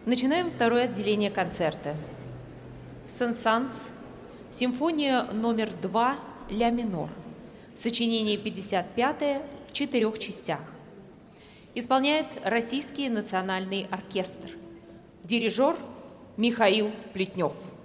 Начинаем второе отделение концерта. Сен-Санс, симфония номер 2, ля минор. Сочинение 55 в 4 частях. Исполняет Российский национальный оркестр. Дирижер Михаил Плетнев.